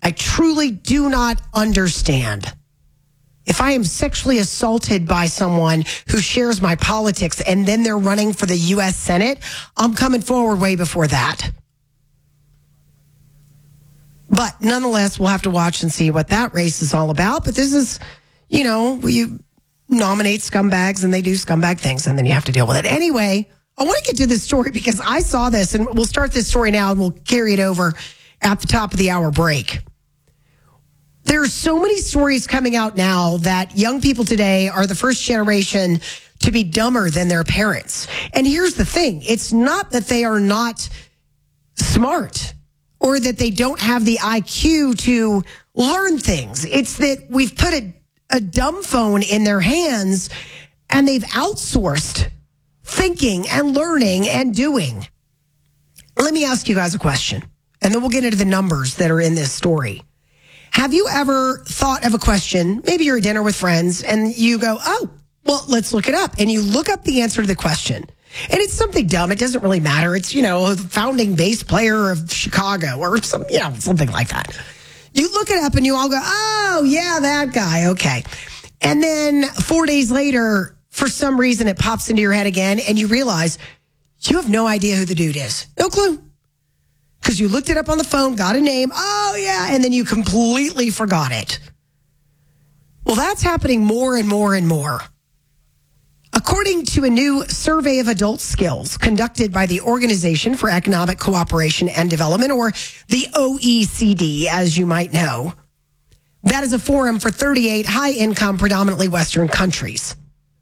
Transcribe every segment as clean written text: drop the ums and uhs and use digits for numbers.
I truly do not understand. If I am sexually assaulted by someone who shares my politics and then they're running for the U.S. Senate, I'm coming forward way before that. But nonetheless, we'll have to watch and see what that race is all about. But this is, you nominate scumbags and they do scumbag things and then you have to deal with it. Anyway, I want to get to this story because I saw this, and we'll start this story now and we'll carry it over at the top of the hour break. There are so many stories coming out now that young people today are the first generation to be dumber than their parents. And here's the thing. It's not that they are not smart or that they don't have the IQ to learn things. It's that we've put a dumb phone in their hands and they've outsourced thinking and learning and doing. Let me ask you guys a question, and then we'll get into the numbers that are in this story. Have you ever thought of a question? Maybe you're at dinner with friends and you go, oh, well, let's look it up. And you look up the answer to the question. And it's something dumb. It doesn't really matter. It's, the founding bass player of Chicago or something like that. You look it up and you all go, oh, yeah, that guy. Okay. And then 4 days later, for some reason, it pops into your head again and you realize you have no idea who the dude is. No clue. Because you looked it up on the phone, got a name. Oh, yeah. And then you completely forgot it. Well, that's happening more and more and more. According to a new survey of adult skills conducted by the Organization for Economic Cooperation and Development, or the OECD, as you might know, that is a forum for 38 high-income, predominantly Western countries.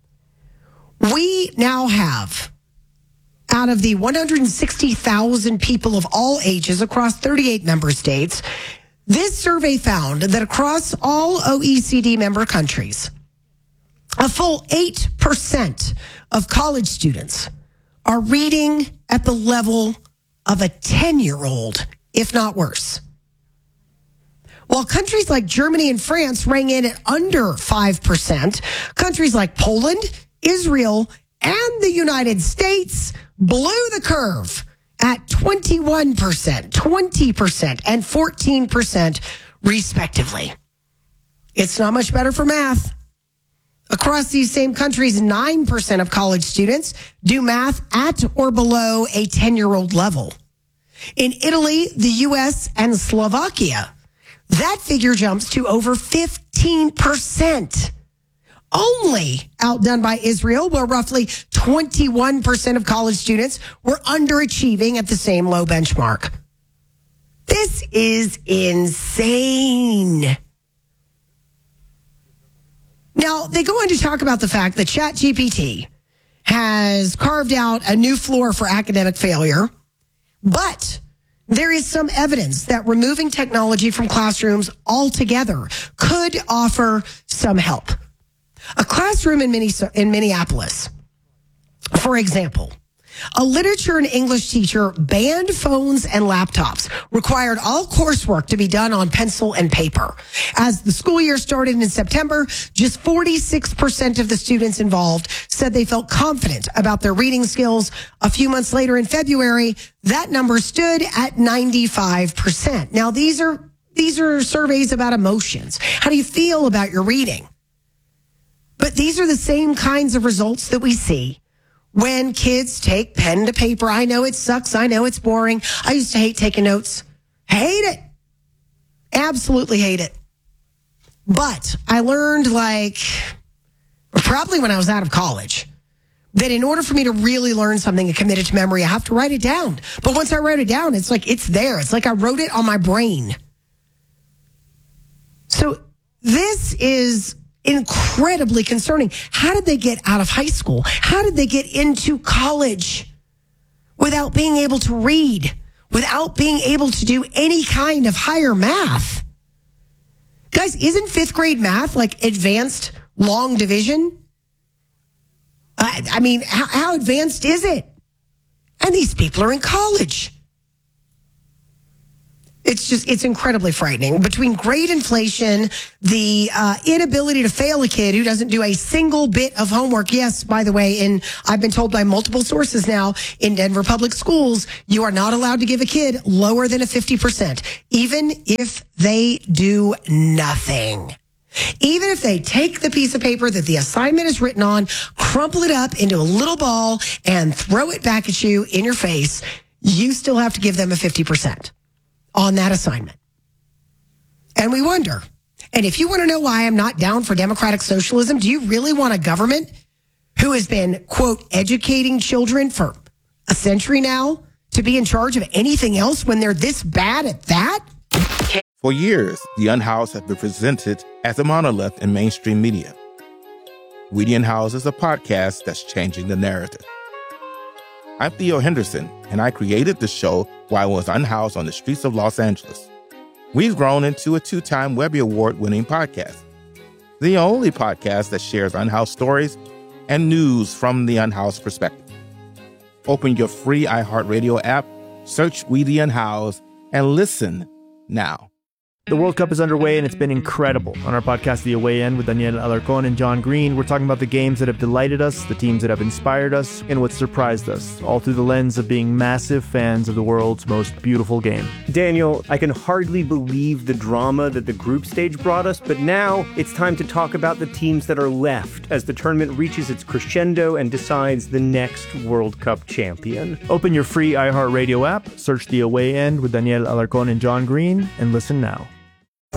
We now have, out of the 160,000 people of all ages across 38 member states, this survey found that across all OECD member countries, a full 8% of college students are reading at the level of a 10-year-old, if not worse. While countries like Germany and France rang in at under 5%, countries like Poland, Israel, and the United States blew the curve at 21%, 20%, and 14%, respectively. It's not much better for math. Across these same countries, 9% of college students do math at or below a 10-year-old level. In Italy, the U.S., and Slovakia, that figure jumps to over 15%. Only outdone by Israel, where roughly 21% of college students were underachieving at the same low benchmark. This is insane. Now, they go on to talk about the fact that ChatGPT has carved out a new floor for academic failure, but there is some evidence that removing technology from classrooms altogether could offer some help. A classroom in Minneapolis, for example, a literature and English teacher banned phones and laptops, required all coursework to be done on pencil and paper. As the school year started in September, just 46% of the students involved said they felt confident about their reading skills. A few months later in February, that number stood at 95%. Now, these are surveys about emotions. How do you feel about your reading? But these are the same kinds of results that we see when kids take pen to paper. I know it sucks. I know it's boring. I used to hate taking notes. Hate it. Absolutely hate it. But I learned, probably when I was out of college, that in order for me to really learn something and commit it to memory, I have to write it down. But once I write it down, it's like it's there. It's like I wrote it on my brain. So this is incredibly concerning. How did they get out of high school? How did they get into college without being able to read, without being able to do any kind of higher math? Guys, isn't fifth grade math like advanced long division? I mean, how advanced is it? And these people are in college. It's incredibly frightening. Between grade inflation, the inability to fail a kid who doesn't do a single bit of homework. Yes, by the way, I've been told by multiple sources now in Denver public schools, you are not allowed to give a kid lower than a 50%, even if they do nothing. Even if they take the piece of paper that the assignment is written on, crumple it up into a little ball and throw it back at you in your face, you still have to give them a 50% on that assignment. And we wonder, and if you want to know why I'm not down for democratic socialism, do you really want a government who has been, quote, educating children for a century now to be in charge of anything else when they're this bad at that? For years, the Unhoused have been presented as a monolith in mainstream media. We the Unhoused is a podcast that's changing the narrative. I'm Theo Henderson, and I created the show while I was unhoused on the streets of Los Angeles. We've grown into a 2-time Webby Award-winning podcast, the only podcast that shares unhoused stories and news from the unhoused perspective. Open your free iHeartRadio app, search We the Unhoused, and listen now. The World Cup is underway, and it's been incredible. On our podcast, The Away End, with Daniel Alarcón and John Green, we're talking about the games that have delighted us, the teams that have inspired us, and what surprised us, all through the lens of being massive fans of the world's most beautiful game. Daniel, I can hardly believe the drama that the group stage brought us, but now it's time to talk about the teams that are left as the tournament reaches its crescendo and decides the next World Cup champion. Open your free iHeartRadio app, search The Away End with Daniel Alarcón and John Green, and listen now.